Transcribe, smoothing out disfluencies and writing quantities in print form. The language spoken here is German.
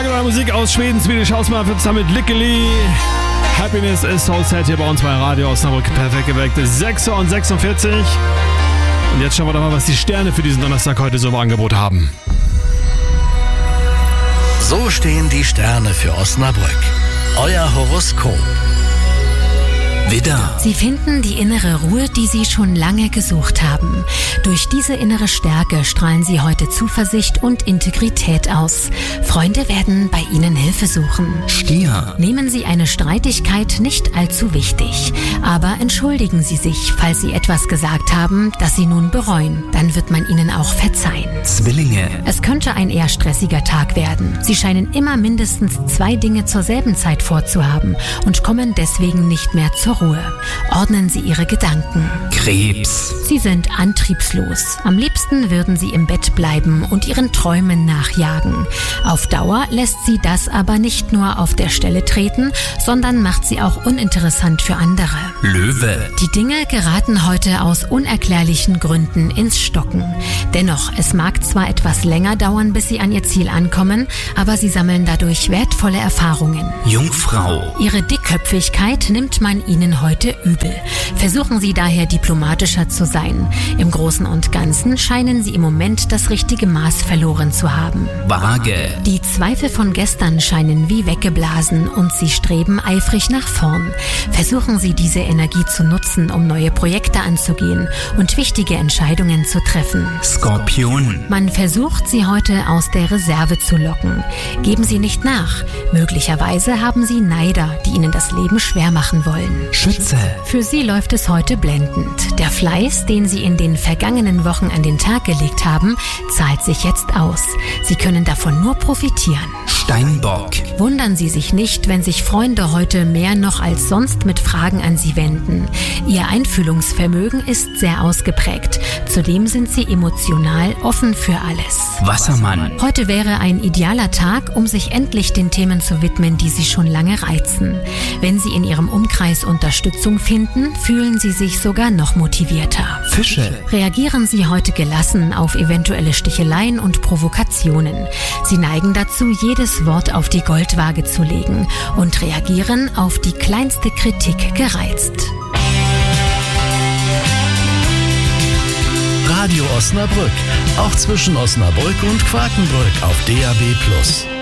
Nagelneue Musik aus Schweden, Swedish House Mafia zusammen mit Lykkeli. Happiness is so sad hier bei uns bei Radio Osnabrück. Perfekt geweckt. 6:46 Uhr. Und jetzt schauen wir doch mal, was die Sterne für diesen Donnerstag heute so im Angebot haben. So stehen die Sterne für Osnabrück. Euer Horoskop. Widder. Sie finden die innere Ruhe, die Sie schon lange gesucht haben. Durch diese innere Stärke strahlen Sie heute Zuversicht und Integrität aus. Freunde werden bei Ihnen Hilfe suchen. Stier. Nehmen Sie eine Streitigkeit nicht allzu wichtig, aber entschuldigen Sie sich, falls Sie etwas gesagt haben, das Sie nun bereuen. Dann wird man Ihnen auch verzeihen. Zwillinge. Es könnte ein eher stressiger Tag werden. Sie scheinen immer mindestens 2 Dinge zur selben Zeit vorzuhaben und kommen deswegen nicht mehr zur Ruhe. Ordnen Sie Ihre Gedanken. Krebs. Sie sind antriebslos. Am liebsten würden Sie im Bett bleiben und Ihren Träumen nachjagen. Auf Dauer lässt Sie das aber nicht nur auf der Stelle treten, sondern macht Sie auch uninteressant für andere. Löwe. Die Dinge geraten heute aus unerklärlichen Gründen ins Stocken. Dennoch, es mag zwar etwas länger dauern, bis Sie an Ihr Ziel ankommen, aber Sie sammeln dadurch wertvolle Erfahrungen. Jungfrau. Ihre Dickköpfigkeit nimmt man Ihnen heute übel. Versuchen Sie daher diplomatischer zu sein. Im Großen und Ganzen scheinen Sie im Moment das richtige Maß verloren zu haben. Waage. Die Zweifel von gestern scheinen wie weggeblasen und Sie streben eifrig nach vorn. Versuchen Sie diese Energie zu nutzen, um neue Projekte anzugehen und wichtige Entscheidungen zu treffen. Skorpion. Man versucht, Sie heute aus der Reserve zu locken. Geben Sie nicht nach. Möglicherweise haben Sie Neider, die Ihnen das Leben schwer machen wollen. Schütze. Für Sie läuft es heute blendend. Der Fleiß, den Sie in den vergangenen Wochen an den Tag gelegt haben, zahlt sich jetzt aus. Sie können davon nur profitieren. Steinbock. Wundern Sie sich nicht, wenn sich Freunde heute mehr noch als sonst mit Fragen an Sie wenden. Ihr Einfühlungsvermögen ist sehr ausgeprägt. Zudem sind Sie emotional offen für alles. Wassermann. Heute wäre ein idealer Tag, um sich endlich den Themen zu widmen, die Sie schon lange reizen. Wenn Sie in Ihrem Umkreis Unterstützung finden, fühlen Sie sich sogar noch motivierter. Fische. Reagieren Sie heute gelassen auf eventuelle Sticheleien und Provokationen. Sie neigen dazu, jedes Wort auf die Goldwaage zu legen und reagieren auf die kleinste Kritik gereizt. Radio Osnabrück. Auch zwischen Osnabrück und Quakenbrück auf DAB+.